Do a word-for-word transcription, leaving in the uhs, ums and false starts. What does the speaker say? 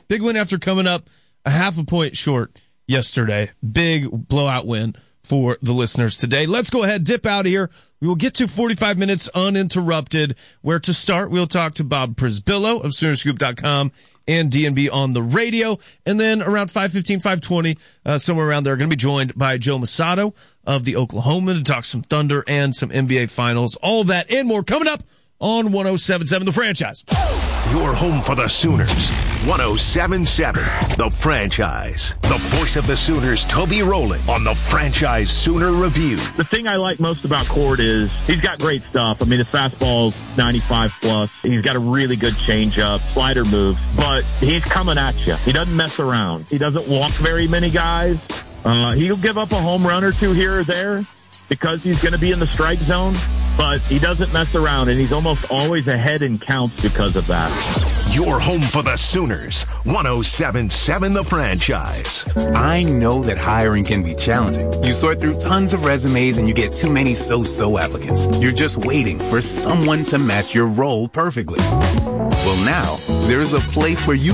Big win after coming up a half a point short yesterday. Big blowout win for the listeners today. Let's go ahead, dip out of here. We will get to forty-five minutes uninterrupted, where to start, we'll talk to Bob Przybylo of Sooner Scoop dot com and D and B on the radio. And then around five fifteen, five twenty, uh, somewhere around there, going to be joined by Joe Masato of the Oklahoma to talk some Thunder and some N B A Finals. All that and more coming up on one oh seven point seven The Franchise. Your home for the Sooners. one oh seven point seven The Franchise. The voice of the Sooners, Toby Rowland, on the Franchise Sooner Review. The thing I like most about Cord is he's got great stuff. I mean, his fastball's ninety-five plus. He's got a really good changeup, slider moves, but he's coming at you. He doesn't mess around. He doesn't walk very many guys. Uh, he'll give up a home run or two here or there because he's going to be in the strike zone, but he doesn't mess around, and he's almost always ahead in counts because of that. Your home for the Sooners. one oh seven point seven The Franchise. I know that hiring can be challenging. You sort through tons of resumes and you get too many so-so applicants. You're just waiting for someone to match your role perfectly. Well, now, there's a place where you